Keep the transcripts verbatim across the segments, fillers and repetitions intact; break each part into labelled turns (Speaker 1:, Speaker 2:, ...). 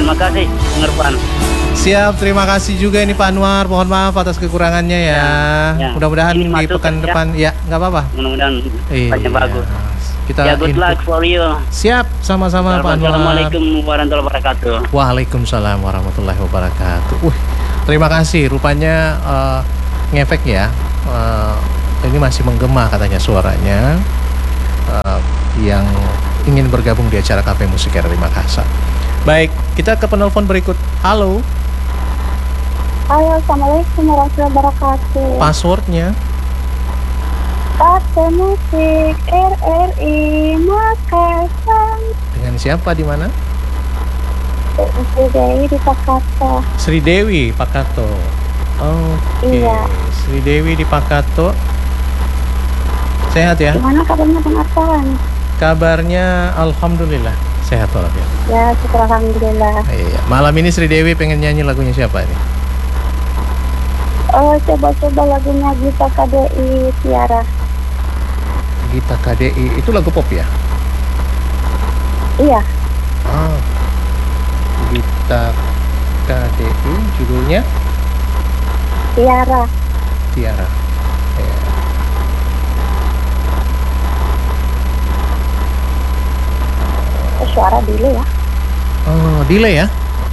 Speaker 1: Terima kasih, Bang Irfan.
Speaker 2: Siap, terima kasih juga ini Pak Anwar. Mohon maaf atas kekurangannya ya.
Speaker 1: Ya, ya.
Speaker 2: Mudah-mudahan
Speaker 1: Ini
Speaker 2: di
Speaker 1: masuk,
Speaker 2: pekan
Speaker 1: ya.
Speaker 2: depan ya nggak apa-apa.
Speaker 1: Mudah-mudahan
Speaker 2: Iya.
Speaker 1: banyak bagus.
Speaker 2: Kita
Speaker 1: Ya, good
Speaker 2: input.
Speaker 1: luck for you.
Speaker 2: Siap, sama-sama Pak Anwar.
Speaker 1: Assalamualaikum warahmatullahi wabarakatuh.
Speaker 2: Waalaikumsalam warahmatullahi wabarakatuh. Wih, terima kasih. Rupanya uh, ngefek ya. Uh, ini masih menggema katanya suaranya. Uh, yang ingin bergabung di acara Kafe Musik R R I Makassar. Baik, kita ke penelpon berikut. Halo.
Speaker 3: Halo, Assalamualaikum warahmatullahi wabarakatuh.
Speaker 2: Passwordnya?
Speaker 3: Kafe Musik R R I Makassar.
Speaker 2: Dengan siapa di mana?
Speaker 3: Sri Dewi di Pakato.
Speaker 2: Sri Dewi Pakato. Oke.
Speaker 3: Iya.
Speaker 2: Sri Dewi di Pakato. Sehat ya?
Speaker 3: Gimana kabarnya Bang Arfan?
Speaker 2: Kabarnya alhamdulillah sehat walafiat.
Speaker 3: Ya, syukur alhamdulillah.
Speaker 2: Iya. Malam ini Sri Dewi pengen nyanyi lagunya siapa ini?
Speaker 3: Oh, coba-coba lagunya Gita K D I Tiara.
Speaker 2: Gita K D I itu lagu pop ya?
Speaker 3: Iya.
Speaker 2: Ah. Gita K D I judulnya
Speaker 3: Tiara.
Speaker 2: Tiara. Ya.
Speaker 3: Oh, suara dulu ya.
Speaker 2: Oh, delay ya?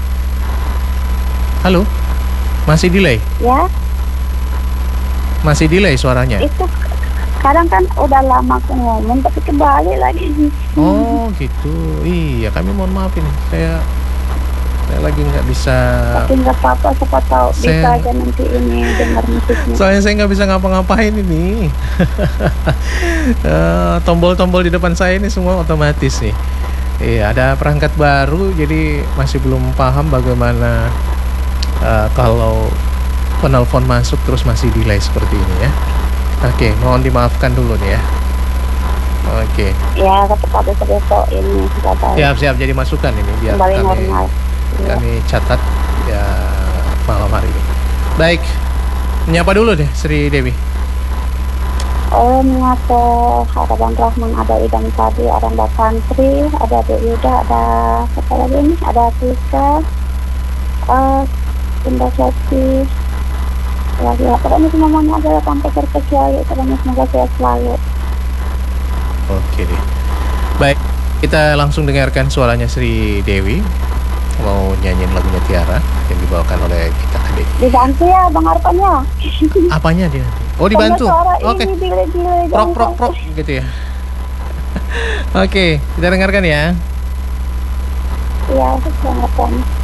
Speaker 2: Halo? Masih delay?
Speaker 3: Ya,
Speaker 2: Masih delay suaranya?
Speaker 3: itu kadang kan udah lama aku ngomong tapi kembali lagi.
Speaker 2: Oh gitu. Iya, kami mohon maaf ini. Saya saya lagi nggak bisa.
Speaker 3: Tapi nggak apa-apa, siapa tahu
Speaker 2: Saya-
Speaker 3: bisa aja nanti ini dengar musiknya.
Speaker 2: Soalnya saya nggak bisa ngapa-ngapain ini. Eh, tombol-tombol di depan saya ini semua otomatis nih. Iya, ada perangkat baru, jadi masih belum paham bagaimana eh, kalau penelpon masuk terus masih delay seperti ini ya. Oke, mohon dimaafkan dulu nih ya. Oke,
Speaker 3: Ya, tapi kalau besok-besok ini nggak tahu.
Speaker 2: siap-siap jadi masukan ini biar
Speaker 3: Kembali
Speaker 2: kami
Speaker 3: normal. Iya.
Speaker 2: kami catat ya malam hari ini. Baik, menyapa dulu deh Sri Dewi.
Speaker 3: Oh, menyapa ada Bang Rahman, ada Idam tadi, ada Mbak Santri, ada Bu Yuda, ada apa lagi ini? Ada Tika, eh, Bunda Seti, lagi apa ini semuanya adalah tanpa terkecuali. Terima semoga sehat selalu.
Speaker 2: Oke deh. Baik, kita langsung dengarkan suaranya Sri Dewi mau nyanyiin lagunya Tiara yang dibawakan oleh Gita K D I.
Speaker 3: Dibantu ya Bang Arfan ya.
Speaker 2: Apanya dia? Oh, dibantu.
Speaker 3: Suara
Speaker 2: Oke.
Speaker 3: ini delay-delay,
Speaker 2: Prok
Speaker 3: jangan
Speaker 2: prok prok
Speaker 3: sampai.
Speaker 2: gitu ya. Oke, kita dengarkan ya.
Speaker 3: Iya, Bang Arfan.